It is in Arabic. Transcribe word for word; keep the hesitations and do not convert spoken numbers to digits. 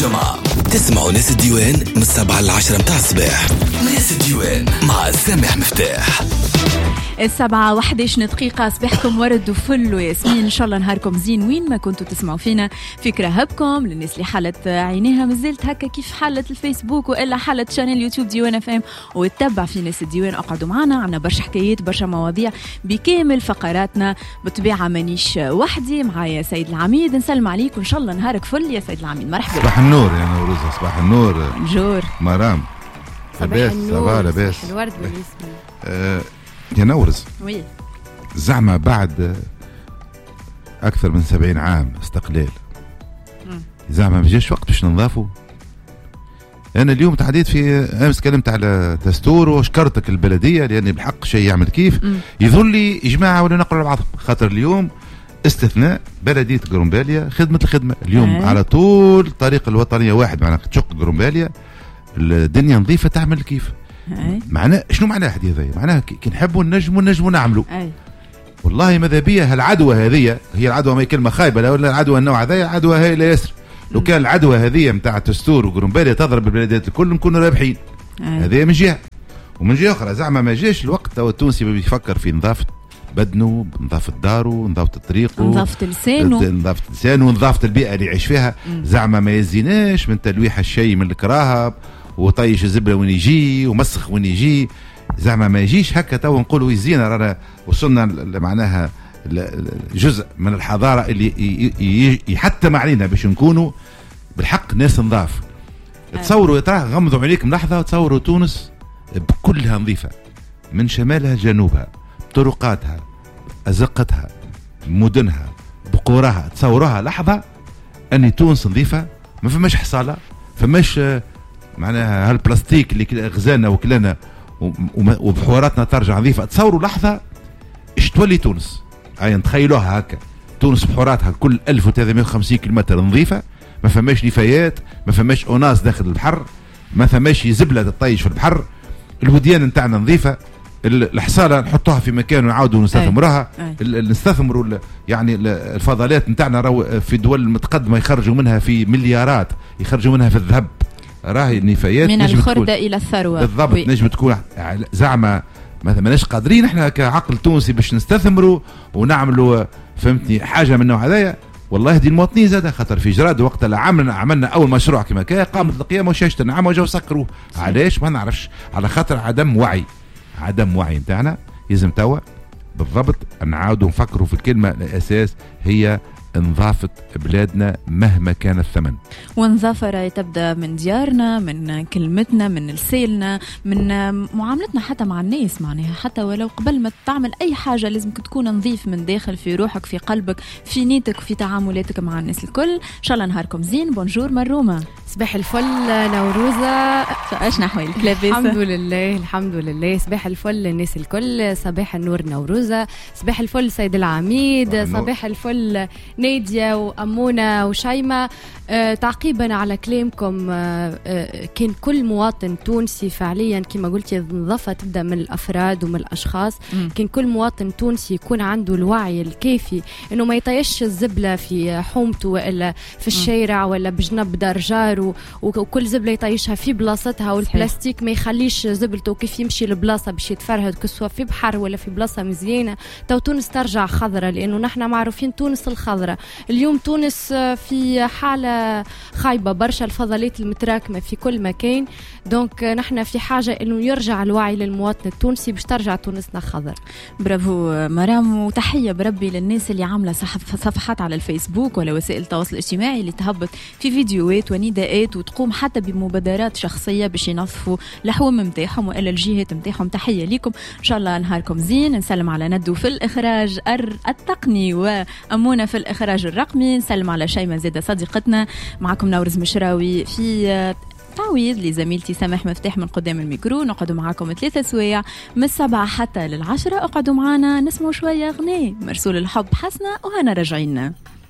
الجمعة تسمعوا ناس الديوان من السبعة للعشرة متاع الصباح. ناس الديوان مع سامح مفتاح. السبعة واحد عشر دقيقة صباحكم ورد وفل وياسمين. إن شاء الله نهاركم زين وين ما كنتوا تسمعوا فينا. فكرة هبكم للناس اللي حالت عينيها مازلت هكا كيف حالة الفيسبوك وإلا حالة شانل يوتيوب ديوان اف ام وتتبع في ناس الديوان. اقعدوا معنا، عنا برشا حكايات برشا مواضيع بكامل فقراتنا. بالطبيعة مانيش وحدي، معايا سيد العميد. نسلم عليك وإن شاء الله نهارك فل يا سيد العميد. مرحبا. صباح النور يا نوروزة. صباح النور جور مرام. صباح النور. لاباس الورد والياسمين. آه يا نورز، وي زعما بعد أكثر من سبعين عام استقلال زعما ما جاش وقت باش ننظافوا. أنا اليوم تحديت في أمس كلمت على دستور وشكرتك البلدية لأن بحق شيء يعمل كيف يظل لي جماعة ولا نقرأ بعضهم. خاطر اليوم استثناء بلدية قرنباليا خدمة الخدمة اليوم أي. على طول الطريق الوطنية واحد معنا تشق قرنباليا الدنيا نظيفة تعمل كيف. معناه شنو معناه حديث هذا؟ معناها كي نحبوا نجموا نجموا نعملوا. أي. والله ماذا بيا هالعدوى هذه هي العدوى، ما هي كلمة خايبة، لا ولا العدوى النوع هذا عدوى هاي لا يسر. لو كان العدوى هذه نتاع تستور وقرنباليا تضرب البلديات الكل نكونوا رابحين. هذه من جهة، ومن جهة أخرى زعما ما جاش الوقت تو التونسي بيفكر في نظافة بدنه، نظافة داره، نظافة طريقه، نظافة لسانه، نظافة لسانه ونظافة البيئة اللي يعيش فيها. زعما ما يزيناش من تلويح الشيء من الكراهب وطيش الزبله وين يجي ومسخ وين يجي. زعما ما يجيش هكا تو نقولوا يزينا رانا وصلنا معناها جزء من الحضاره اللي يحتم علينا باش نكونوا بالحق ناس نظاف. تصوروا ترى غمضوا عليكم لحظه وتصوروا تونس بكلها نظيفه من شمالها لجنوبها، طرقاتها، ازقتها، مدنها، بقورها. تصوروها لحظه ان تونس نظيفه، ما فماش حصاله، فماش معناها هالبلاستيك اللي غزانا وكلنا وبحواراتنا ترجع نظيفه. تصوروا لحظه ايش تولي تونس. هاي نتخيلوها هكا، تونس بحوراتها كل ألف وثلاثمائة وخمسين كيلومتر نظيفه، ما فماش نفايات، ما فماش اناس داخل البحر، ما فماش زبله تطيش في البحر، الوديان نتاعنا نظيفه، الحصاله نحطوها في مكان ونعاودوا نستثمروها. نستثمروا يعني الفضلات نتاعنا في دول متقدمه يخرجوا منها في مليارات، يخرجوا منها في الذهب. راهي النفايات من الخردة إلى الثروة بالضبط. نجم تكون زعما مثلا ماناش قادرين احنا كعقل تونسي باش نستثمروا ونعملوا فهمتني حاجه من النوع هذايا. والله دي المواطنين زاد خاطر في جراد وقت اللي عملنا عملنا اول مشروع كما كان قامت القيامه وشاشة النعم وجاو سكروه. علاش ما نعرفش؟ على خاطر عدم وعي، عدم وعي نتاعنا. يلزم توا بالضبط نعاودوا نفكروا في الكلمه الاساس هي نظافة بلادنا مهما كان الثمن. ونظافة راهي تبدأ من ديارنا، من كلمتنا، من لساننا، من معاملتنا حتى مع الناس. معناها حتى ولو قبل ما تعمل أي حاجة لازم تكون نظيف من داخل، في روحك، في قلبك، في نيتك وفي تعاملاتك مع الناس الكل. إن شاء الله نهاركم زين. بونجور مرومة. صباح الفل نوروزة. اشنا حوالك؟ لاباس الحمد لله الحمد لله. صباح الفل للناس الكل. صباح النور نوروزة. صباح الفل سيد العميد. صباح الفل نادية وأمونة وشيمة. أه تعقيبا على كلامكم، أه أه كان كل مواطن تونسي فعليا كما قلتي النظافة تبدأ من الأفراد ومن الأشخاص. م. كان كل مواطن تونسي يكون عنده الوعي الكافي إنه ما يطيش الزبلة في حومته ولا في الشارع ولا بجنب دار جاره، وكل زبلة يطيشها في بلاصتها، والبلاستيك ما يخليش زبلته كيف يمشي لبلاصة باش يتفرهد كسوا في بحر ولا في بلاصة مزيانة. تو تونس ترجع خضرة لأنه نحن معروفين تونس الخضرة. اليوم تونس في حالة خايبة برشا، الفضلات المتراكمة في كل مكان. دونك نحن في حاجة إنه يرجع الوعي للمواطن التونسي باش ترجع تونسنا خضر. برافو مرام، وتحية بربي للناس اللي عاملة صفحات على الفيسبوك ولا وسائل التواصل الاجتماعي اللي تهبط في فيديوهات ونداءات وتقوم حتى بمبادرات شخصية باش ينظفوا الحوم متاعهم وإلا الجهات متاعهم. تحية لكم. إن شاء الله نهاركم زين. نسلم على ندو في الإخراج التقني وأمونة في الإخراج الرقمي. نسلم على شيماء زادة صديقتنا. معكم نورز مشراوي في تعويض لزميلتي سامح مفتاح من قدام الميكرو. نقعدوا معاكم ثلاثة سوايع من السبعة حتى للعشرة. اقعدوا معانا نسمعوا شوية أغنية. مرسول الحب حسنة وهنا رجعينا.